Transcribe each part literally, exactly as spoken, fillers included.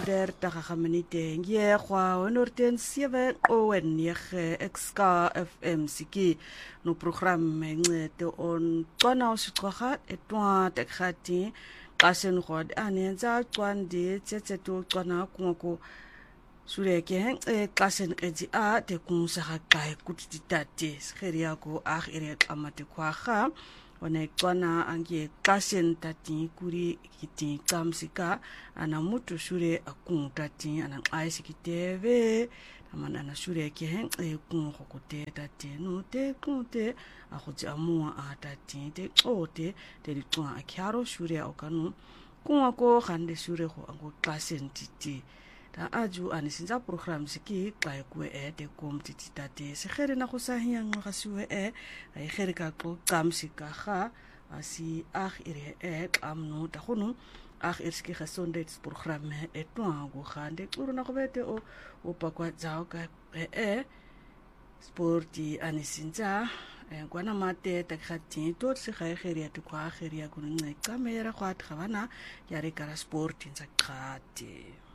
der tagagaminite ngie kwa honorten sewe o en nege exka F M siki no programme ngete on tswana o sitwaga etwa tekgati qasen god anenza tswandi tsetseto tswana kungo sureke e qasen edi a te kunsa ga kai kutitate sgeria go ag ere klamate kwaga one tswana angie qasen tati kuri kiti kamsika ana mutu sure akun tati ana aisikiteve amana na sure ke hen e kun khokote tati no te kunte a khotsi amua a tati te ote te ritwa akyaro sure okanu kun ko khande sure go ango qasen titi ta aju anisinza program siki xa kwe e te kom titi tate se khere na go sahia nga siwe e ai khere ka ko kamsika ga asi ag ire e amno ta khunu ag irski gesondheids programme etwa go khande uru na go bete o o pakwa tsao ka e sporti anisinza kwana mate ta khati tot se ga khere ya tukwa khere ya kunne kamera kwa thabana yare kara sporti nza khati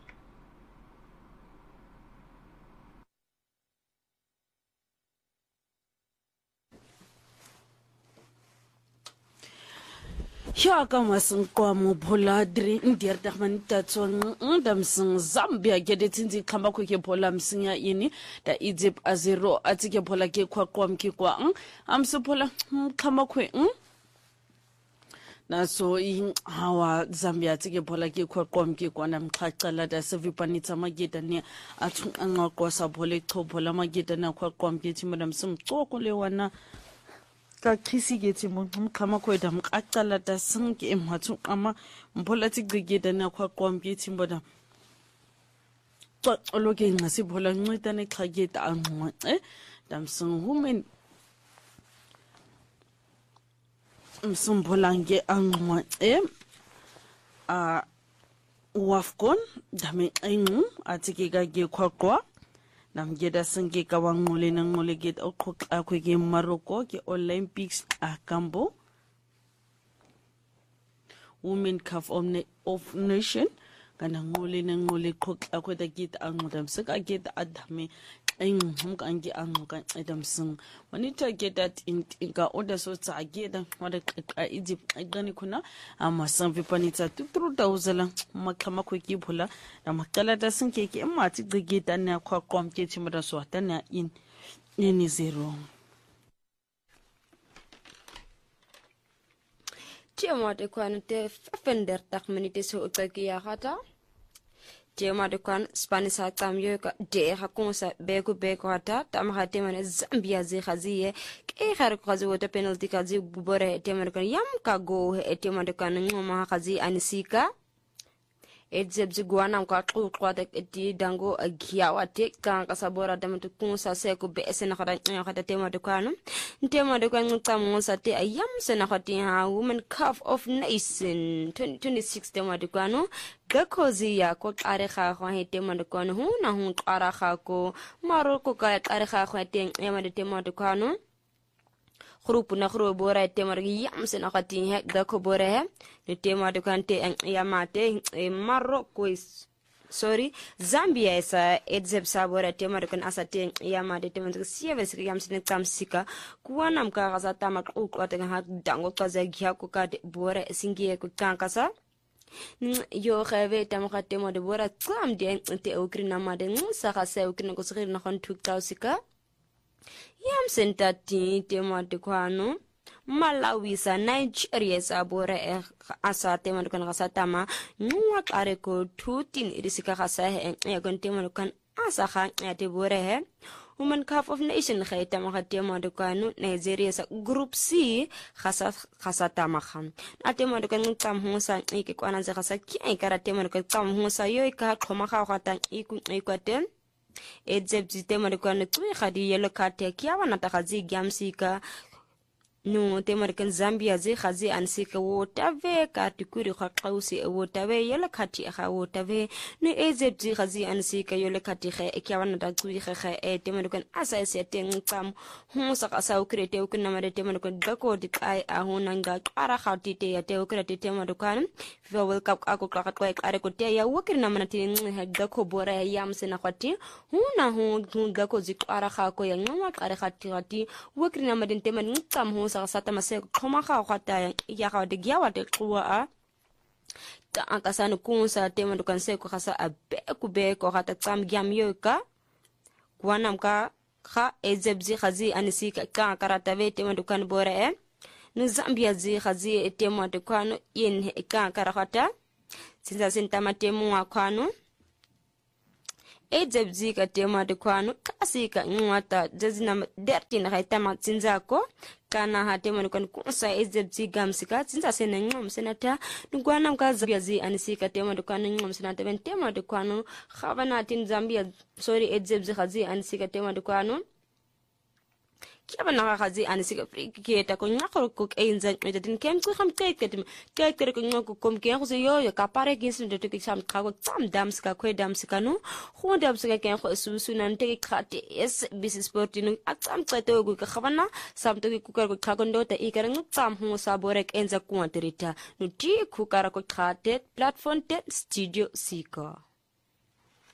ya kama sun kwa mu boladri indiyar da manita tson ndam sun Zambia gede tinzi kamba ko ke bola msinya ini da Egypt azero atike bola ke kwa kwa mki kwa am so bola kamba ko na so in hawa Zambia atike bola ke kwa kwa mki kwa na mkhacala da sevipanitsa mageda ne athu anqaqwa sa bole chobola mageda na kwa kwa mki timodam sum tsoko le wana ka khisi getse mo mkhama ko da mqaqala da sinke emhathu ama mpolitic brigade na kwa kwampi timboda to loke ngasi bola ncita ne xhageta anqwa eh damsing women msumbolange anqwa eh a wafkon dame engu atike ga ge kwakwa namgeda singe ka wangole na ngole get oqhoqa kweke Morocco ke Olympics a Cambo Women Cup of Nation kana ngole na ngole qoqa kweta get angudam sika get adame engum kangi anguka edam sing manita get that in ka order so tsa get wada Egypt agani kuna ama sanvi panita two thousand makama kweke phula na makala da sinke ke mati get na kwa komke timada so tana in ni zero Tiamo de kwan te fender tak minute so utaki ya gata Tiamo de kwan Spanish atam yo ka de ha konsa beko beko ata tam ha tema ne Zambia ze khaziye ke khar ko khazi wota penalty kazi bubore tema de kwan yam ka go e tema de kwan ngoma khazi anisika Edzebzi guana kwa kwa de di dango agia wate kan kasabora damtu kunsa se ko be sena khada khada tema de kwano tema de kwan ngtam sa te ayam sena khati ha Women Cup of Nation twenty twenty-six tema de kwano gakozi ya ko qare kha kho he tema de kwano hu na hu qara kha ko Morocco ka qare kha kho te tema de tema de kwano Group na gro bora tema de yam sena khati he gako bora he ne tema de kante yamate e Morocco is sorry Zambia isa edzeb sabora tema de kan asate yamate tema de sieve sika yam sene kamsika kuwana mka gaza tama ku kwata ha dango kaza gya ko ka bora singie ko kankasa yo khave tama khatema de bora tsam de te ukrina made ngsa ga se ukrina ko sirina khon tuktausika yam sentati tema de kwano Malawi sa Nigeria sa bora e asa tema kan gasa tama nwa kare ko tutin irisika gasa he e kon tema kan asa kha ya te bora he Women Cup of Nation khaita ma tema de kanu Nigeria sa group C gasa gasa tama kham atema de kan tsam hosa e ke kwana za gasa ki e kara tema de kan tsam hosa yo e ka khoma kha khata e ku e kwaten Edzebzi tema de kanu tu khadi yelo kate kiawa na takazi gamsika no temar kan Zambia zi khazi ansika wota ve katikuri kwa kausi wota ve yele kati kha wota ve ne ezeb zi khazi ansika yele kati kha ekyawana da tsui kha kha e temar kan asa ese teng tsam hu sa ka sa ukrete ukun na mare temar kan dako di kai a huna nga ara khati te ya te ukrete temar kan ve wel kap ako ka ka are ko te ya ukir na mana tin dako bora ya yam sena khati huna hu dako zi ara kha ko ya ngwa are khati khati ukir na mare temar tsam hu sa sata mase khoma kha khata ya ga de gyawa de khwa a ta akasana kunsa tema dukan se ko khasa abe ku be ko khata tsam gyam yoka kwanam ka kha ezebzi khazi anisi ka karata ve tema dukan bore e no Zambia zi khazi tema de kwano yen ka karata sinza sintama temu wa kwano ezebzi ka tema de kwano kasika nwata jazina dertin haitama sinzako kana hatema nukan kunsa ezebzi gamsika sinza sena ngom senata nugwana mka Zambia zi anisika tema dukan ngom senata ben tema dukwano khavana tin Zambia sorry ezebzi khazi anisika tema dukwano kiaba na khazi anisika friketa ko ngakho ko einza medin kem ku kham teketim teker ko ngako kom ke khuze yo yo kapare ginsin de tukik sam khago tsam damska ko damska no khu damska ke kho susu nan te khate es business sportinu atsam tseto go khabana sam to ku kar ko khago ndota ikara tsam hu saborek enza ku anterita no ti ku kar ko khate platform te studio sika